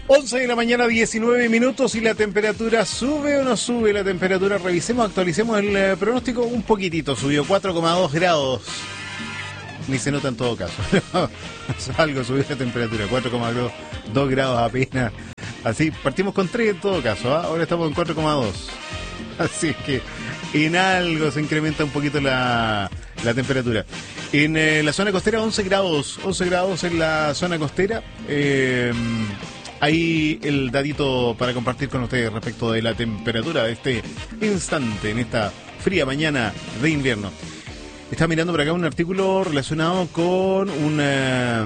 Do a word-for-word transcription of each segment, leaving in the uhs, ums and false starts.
once de la mañana, diecinueve minutos, y la temperatura sube o no sube la temperatura. Revisemos, actualicemos el eh, pronóstico. Un poquitito subió, cuatro coma dos grados. Ni se nota en todo caso. Algo subió la temperatura, cuatro coma dos grados apenas. Así, partimos con tres en todo caso, ¿eh? Ahora estamos en cuatro coma dos. Así es que en algo se incrementa un poquito la, la temperatura. En eh, la zona costera, once grados. once grados en la zona costera. Eh, ahí el datito para compartir con ustedes respecto de la temperatura de este instante, en esta fría mañana de invierno. Estaba mirando por acá un artículo relacionado con una...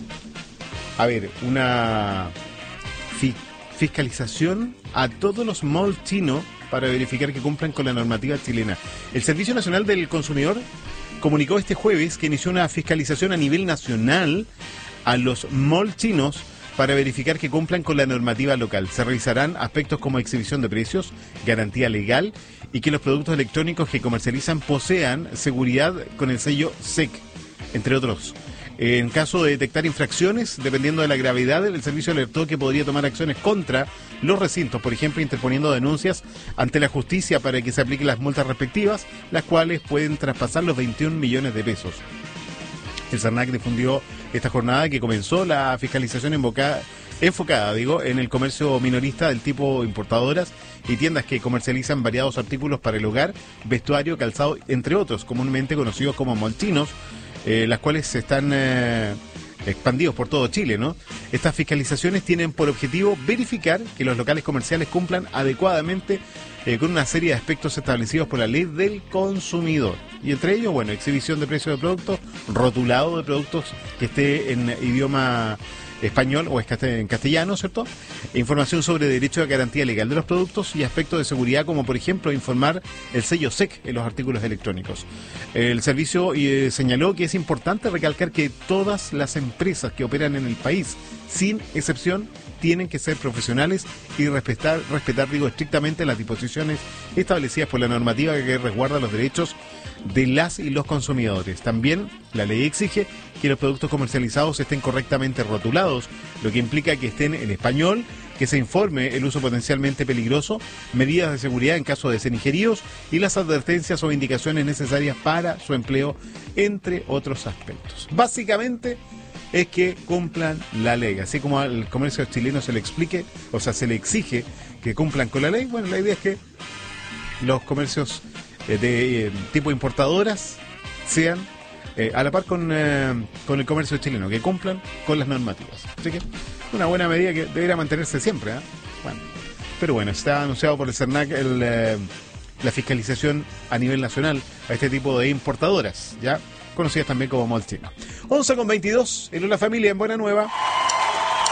A ver, una fi- fiscalización a todos los malls chinos para verificar que cumplan con la normativa chilena. El Servicio Nacional del Consumidor comunicó este jueves que inició una fiscalización a nivel nacional a los malls chinos para verificar que cumplan con la normativa local. Se revisarán aspectos como exhibición de precios, garantía legal y que los productos electrónicos que comercializan posean seguridad con el sello S E C, entre otros. En caso de detectar infracciones, dependiendo de la gravedad, el servicio alertó que podría tomar acciones contra los recintos, por ejemplo, interponiendo denuncias ante la justicia para que se apliquen las multas respectivas, las cuales pueden traspasar los veintiún millones de pesos. El CERNAC difundió esta jornada que comenzó la fiscalización enfocada, enfocada digo, en el comercio minorista del tipo importadoras y tiendas que comercializan variados artículos para el hogar, vestuario, calzado, entre otros, comúnmente conocidos como molchinos, eh, las cuales están eh, expandidos por todo Chile, ¿no? Estas fiscalizaciones tienen por objetivo verificar que los locales comerciales cumplan adecuadamente eh, con una serie de aspectos establecidos por la ley del consumidor. Y entre ellos, bueno, exhibición de precios de productos, rotulado de productos que esté en idioma español o en castellano, ¿cierto? Información sobre derecho de garantía legal de los productos y aspectos de seguridad, como por ejemplo informar el sello S E C en los artículos electrónicos. El servicio eh, señaló que es importante recalcar que todas las empresas que operan en el país, sin excepción, tienen que ser profesionales y respetar, respetar digo, estrictamente las disposiciones establecidas por la normativa que resguarda los derechos de las y los consumidores. También la ley exige que los productos comercializados estén correctamente rotulados, lo que implica que estén en español, que se informe el uso potencialmente peligroso, medidas de seguridad en caso de ser ingeridos y las advertencias o indicaciones necesarias para su empleo, entre otros aspectos. Básicamente es que cumplan la ley, así como al comercio chileno se le explique, o sea, se le exige que cumplan con la ley. Bueno, la idea es que los comercios eh, de eh, tipo importadoras sean eh, a la par con, eh, con el comercio chileno, que cumplan con las normativas. Así que una buena medida que debería mantenerse siempre, ¿eh? Bueno, pero bueno, está anunciado por el CERNAC el, eh, la fiscalización a nivel nacional a este tipo de importadoras, ya conocidas también como malls chinos. once con veintidós, en una familia en Buena Nueva.